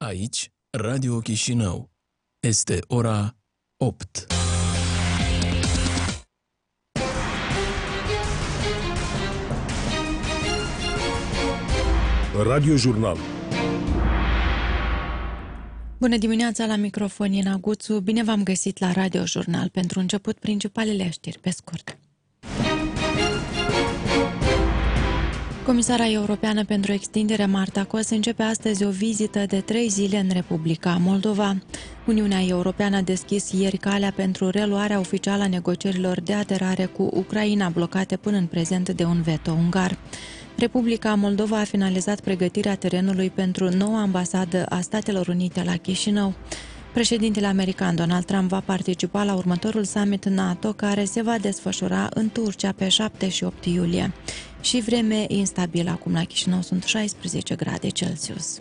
Aici, Radio Chișinău. Este ora 8. Radio Jurnal. Bună dimineața, la microfon Ina Guțu. Bine v-am găsit la Radio Jurnal. Pentru început, principalele știri pe scurt. Comisara Europeană pentru Extindere Marta Kos începe astăzi o vizită de 3 zile în Republica Moldova. Uniunea Europeană a deschis ieri calea pentru reluarea oficială a negocierilor de aderare cu Ucraina, blocate până în prezent de un veto ungar. Republica Moldova a finalizat pregătirea terenului pentru noua ambasadă a Statelor Unite la Chișinău. Președintele american Donald Trump va participa la următorul summit NATO, care se va desfășura în Turcia pe 7 și 8 iulie. Și vreme instabilă acum la Chișinău, sunt 16 grade Celsius.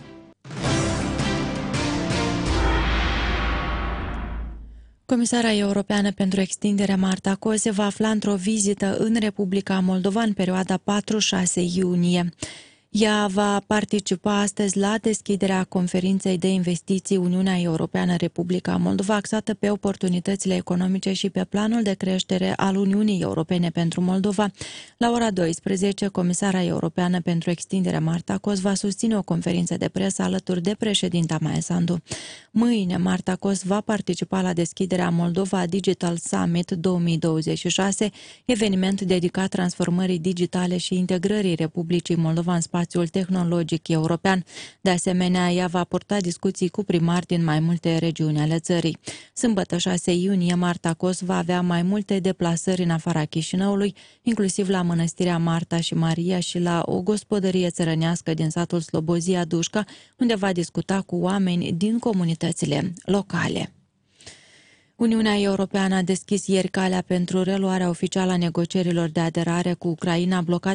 Comisara Europeană pentru Extindere Marta Kos se va afla într-o vizită în Republica Moldova în perioada 4-6 iunie. Ea va participa astăzi la deschiderea conferinței de investiții Uniunea Europeană-Republica Moldova, axată pe oportunitățile economice și pe planul de creștere al Uniunii Europene pentru Moldova. La ora 12, Comisara Europeană pentru Extindere Marta Kos va susține o conferință de presă alături de președinta Maia Sandu. Mâine, Marta Kos va participa la deschiderea Moldova Digital Summit 2026, eveniment dedicat transformării digitale și integrării Republicii Moldova în spațiul tehnologic european. De asemenea, ea va purta discuții cu primari din mai multe regiuni ale țării. Sâmbătă 6 iunie, Marta Kos va avea mai multe deplasări în afara Chișinăului, inclusiv la Mănăstirea Marta și Maria și la o gospodărie țărănească din satul Slobozia Dușca, unde va discuta cu oameni din comunitățile locale. Uniunea Europeană a deschis ieri calea pentru reluarea oficială a negocierilor de aderare cu Ucraina, blocate